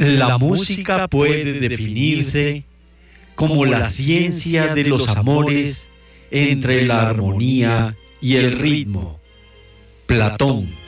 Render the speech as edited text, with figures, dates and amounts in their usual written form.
La música puede definirse como la ciencia de los amores entre la armonía y el ritmo. Platón.